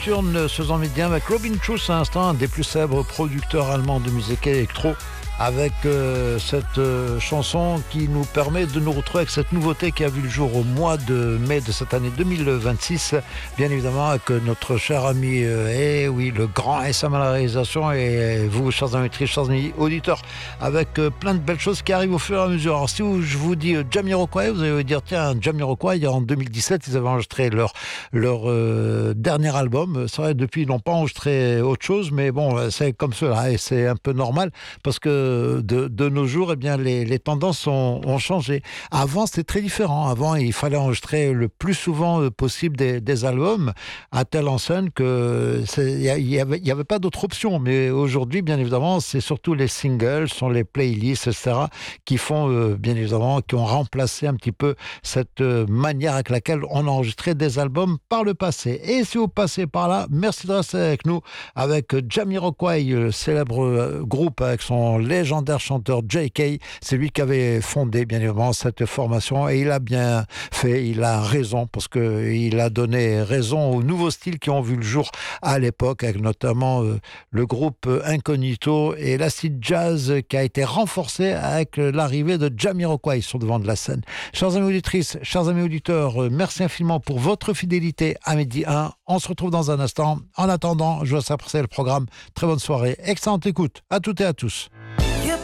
nocturne ce midi avec Robin Schulz à l'instant, un des plus célèbres producteurs allemands de musique électro, avec cette chanson qui nous permet de nous retrouver avec cette nouveauté qui a vu le jour au mois de mai de cette année 2026, bien évidemment avec notre cher ami, oui, le grand SM à la réalisation, et vous, chers amis, chers amis auditeurs, avec plein de belles choses qui arrivent au fur et à mesure. Alors si je vous dis Jamiroquai, vous allez vous dire, tiens, Jamiroquai, en 2017, ils avaient enregistré leur dernier album. C'est vrai, depuis, ils n'ont pas enregistré autre chose, mais bon, c'est comme cela, et c'est un peu normal, parce que de nos jours, eh bien, les tendances ont changé. Avant, c'était très différent. Avant, il fallait enregistrer le plus souvent possible des albums, à telle enseigne que il y avait pas d'autre option. Mais aujourd'hui, bien évidemment, c'est surtout les singles, sont les playlists, etc., qui font, bien évidemment, qui ont remplacé un petit peu cette manière avec laquelle on enregistrait des albums par le passé. Et si vous passez par là, merci de rester avec nous, avec Jamiroquai, le célèbre groupe avec son légendaire chanteur J.K. C'est lui qui avait fondé, bien évidemment, cette formation, et il a bien fait, il a raison, parce qu'il a donné raison aux nouveaux styles qui ont vu le jour à l'époque, avec notamment le groupe Incognito et l'acid jazz qui a été renforcé avec l'arrivée de Jamiroquai sur le devant de la scène. Chers amis auditrices, chers amis auditeurs, merci infiniment pour votre fidélité à Midi 1. On se retrouve dans un instant. En attendant, je vous apprécie le programme. Très bonne soirée, excellente écoute à toutes et à tous.